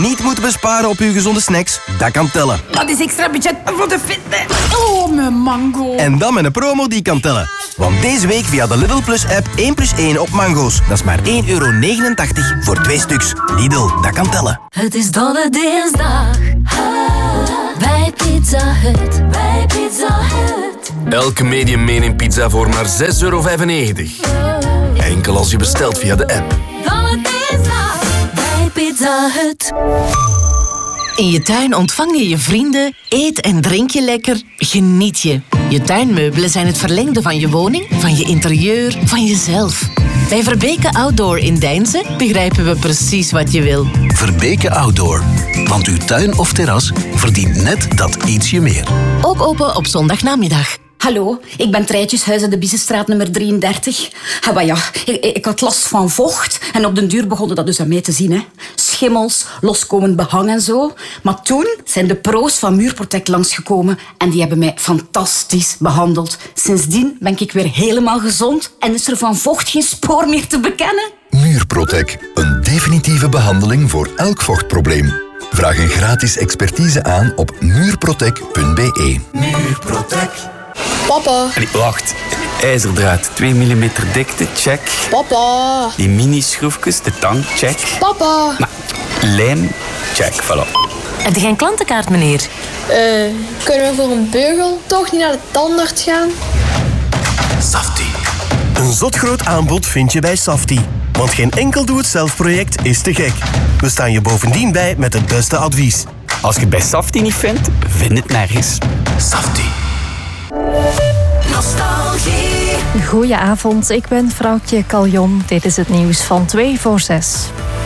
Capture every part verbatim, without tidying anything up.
niet moeten besparen op uw gezonde snacks, dat kan tellen. Dat is extra budget voor de fitness. Oh, mijn mango. En dan met een promo die kan tellen. Want deze week via de Lidl Plus app één plus één op mango's. Dat is maar één euro negenentachtig voor twee stuks. Lidl, dat kan tellen. Het is Dolle Dinsdag. Bij Pizza Hut. Bij Pizza Hut. Elke medium meeneemt pizza voor maar zes euro vijfennegentig. Enkel als je bestelt via de app. Dolle Dinsdag. Bij Pizza Hut. In je tuin ontvang je je vrienden, eet en drink je lekker, geniet je. Je tuinmeubelen zijn het verlengde van je woning, van je interieur, van jezelf. Bij Verbeke Outdoor in Deinze begrijpen we precies wat je wil. Verbeke Outdoor. Want uw tuin of terras verdient net dat ietsje meer. Ook open op zondagnamiddag. Hallo, ik ben Treitjeshuizen, de Bissestraat nummer drieëndertig. Ja, maar ja, ik, ik had last van vocht en op den duur begonnen dat dus aan mij te zien. Hè. Schimmels, loskomend behang en zo. Maar toen zijn de pro's van Muurprotect langsgekomen en die hebben mij fantastisch behandeld. Sindsdien ben ik weer helemaal gezond en is er van vocht geen spoor meer te bekennen. Muurprotect, een definitieve behandeling voor elk vochtprobleem. Vraag een gratis expertise aan op muurprotect punt b e. Muurprotect. Papa. Allee, wacht. IJzerdraad, twee millimeter dikte, check. Papa. Die mini-schroefjes, de tang, check. Papa. Maar, lijm, check, voilà. Heb je geen klantenkaart, meneer? Eh, uh, kunnen we voor een beugel toch niet naar de tandarts gaan? Safti. Een zotgroot aanbod vind je bij Safti. Want geen enkel doe-het-zelf-project is te gek. We staan je bovendien bij met het beste advies. Als je het bij Safti niet vindt, vind het nergens. Safti. Nostalgie. Goedenavond, ik ben Vrouwtje Kaljon. Dit is het nieuws van twee voor zes.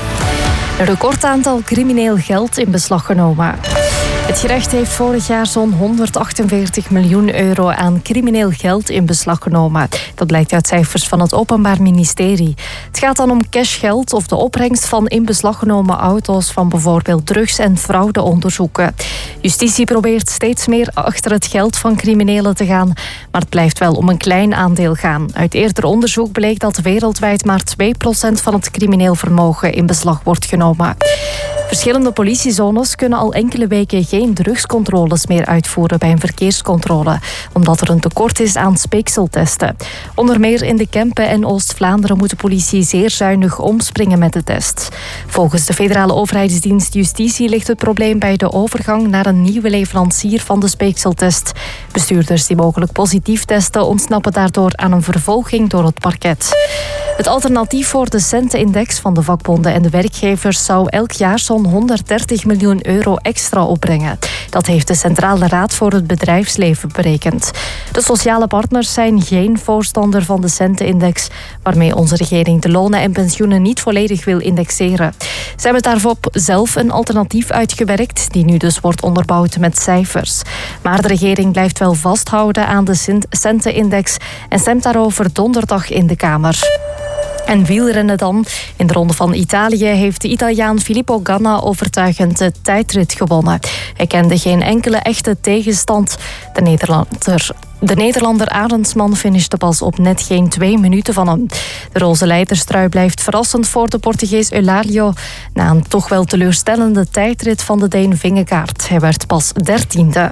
Een recordaantal crimineel geld in beslag genomen. Het gerecht heeft vorig jaar zo'n honderdachtenveertig miljoen euro aan crimineel geld in beslag genomen. Dat blijkt uit cijfers van het Openbaar Ministerie. Het gaat dan om cashgeld of de opbrengst van in beslag genomen auto's van bijvoorbeeld drugs- en fraudeonderzoeken. Justitie probeert steeds meer achter het geld van criminelen te gaan, maar het blijft wel om een klein aandeel gaan. Uit eerder onderzoek bleek dat wereldwijd maar twee procent van het crimineel vermogen in beslag wordt genomen. Verschillende politiezones kunnen al enkele weken geen drugscontroles meer uitvoeren bij een verkeerscontrole, omdat er een tekort is aan speekseltesten. Onder meer in de Kempen en Oost-Vlaanderen moet de politie zeer zuinig omspringen met de test. Volgens de federale overheidsdienst Justitie ligt het probleem bij de overgang naar een nieuwe leverancier van de speekseltest. Bestuurders die mogelijk positief testen ontsnappen daardoor aan een vervolging door het parket. Het alternatief voor de centenindex van de vakbonden en de werkgevers zou elk jaar zo'n honderddertig miljoen euro extra opbrengen. Dat heeft de Centrale Raad voor het Bedrijfsleven berekend. De sociale partners zijn geen voorstander van de centenindex, waarmee onze regering de lonen en pensioenen niet volledig wil indexeren. Ze hebben daarvoor zelf een alternatief uitgewerkt, die nu dus wordt onderbouwd met cijfers. Maar de regering blijft wel vasthouden aan de centenindex en stemt daarover donderdag in de Kamer. En wielrennen dan. In de Ronde van Italië heeft de Italiaan Filippo Ganna overtuigend de tijdrit gewonnen. Hij kende geen enkele echte tegenstand. De Nederlander, de Nederlander Arendsman finishte pas op net geen twee minuten van hem. De roze leiderstrui blijft verrassend voor de Portugees Eulario na een toch wel teleurstellende tijdrit van de Deen Vingegaard. Hij werd pas dertiende.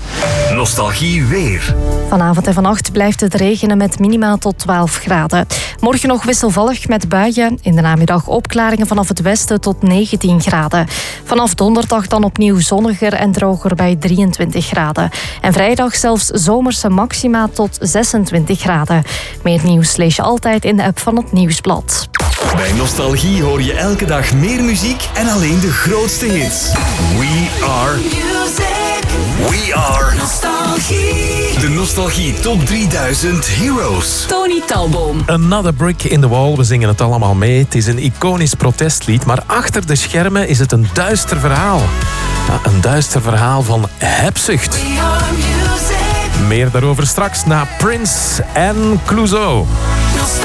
Nostalgie weer. Vanavond en vannacht blijft het regenen met minima tot twaalf graden. Morgen nog wisselvallig met buien. In de namiddag opklaringen vanaf het westen tot negentien graden. Vanaf donderdag dan opnieuw zonniger en droger bij drieëntwintig graden. En vrijdag zelfs zomerse maxima tot zesentwintig graden. Meer nieuws lees je altijd in de app van het Nieuwsblad. Bij Nostalgie hoor je elke dag meer muziek en alleen de grootste hits. We are... We are Nostalgie. De Nostalgie Top drieduizend Heroes. Tony Talboom. Another brick in the wall. We zingen het allemaal mee. Het is een iconisch protestlied, maar achter de schermen is het een duister verhaal. Ja, een duister verhaal van hebzucht. Meer daarover straks na Prince en Clouseau.